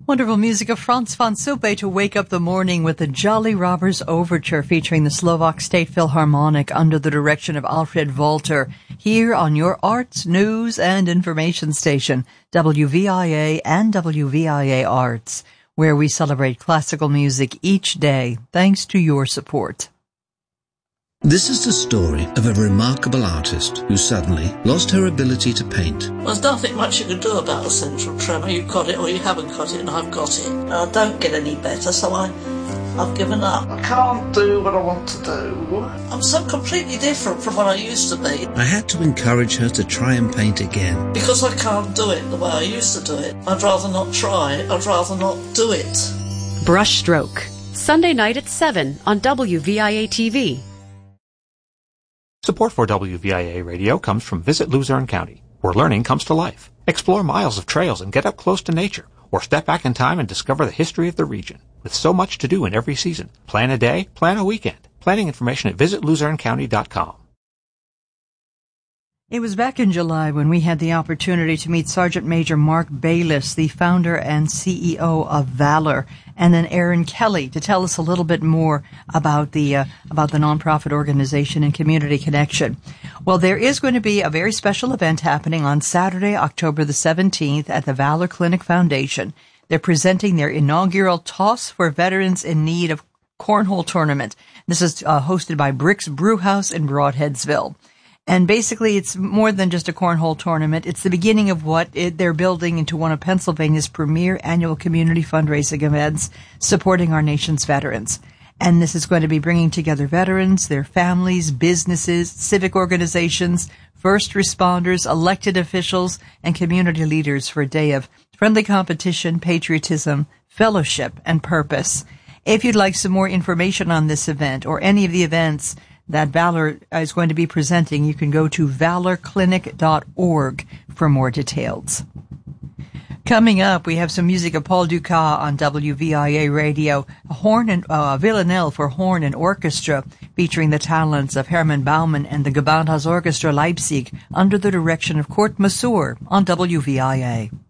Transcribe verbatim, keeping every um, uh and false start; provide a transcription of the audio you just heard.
Wonderful music of Franz von Suppe to wake up the morning with the Jolly Robbers Overture featuring the Slovak State Philharmonic under the direction of Alfred Walter here on your arts, news, and information station, W V I A and W V I A Arts, where we celebrate classical music each day thanks to your support. This is the story of a remarkable artist who suddenly lost her ability to paint. There's nothing much you can do about a central tremor. You've got it or you haven't got it, and I've got it. I don't get any better, so I, I've given up. I can't do what I want to do. I'm so completely different from what I used to be. I had to encourage her to try and paint again. Because I can't do it the way I used to do it. I'd rather not try. I'd rather not do it. Brushstroke, Sunday night at seven on W V I A T V. Support for W V I A Radio comes from Visit Luzerne County, where learning comes to life. Explore miles of trails and get up close to nature, or step back in time and discover the history of the region. With so much to do in every season, plan a day, plan a weekend. Planning information at visit luzerne county dot com. It was back in July when we had the opportunity to meet Sergeant Major Mark Bayliss, the founder and C E O of Valor, and then Aaron Kelly to tell us a little bit more about the uh, about the nonprofit organization and community connection. Well, there is going to be a very special event happening on Saturday, October the seventeenth at the Valor Clinic Foundation. They're presenting their inaugural Toss for Veterans in Need of Cornhole Tournament. This is uh, hosted by Bricks Brewhouse in Broadheadsville. And basically, it's more than just a cornhole tournament. It's the beginning of what it, they're building into one of Pennsylvania's premier annual community fundraising events, supporting our nation's veterans. And this is going to be bringing together veterans, their families, businesses, civic organizations, first responders, elected officials, and community leaders for a day of friendly competition, patriotism, fellowship, and purpose. If you'd like some more information on this event or any of the events that Valor is going to be presenting, you can go to valor clinic dot org for more details. Coming up, we have some music of Paul Dukas on W V I A Radio, a horn and uh, Villanelle for horn and orchestra, featuring the talents of Hermann Baumann and the Gewandhausorchestra Leipzig under the direction of Kurt Masur on W V I A.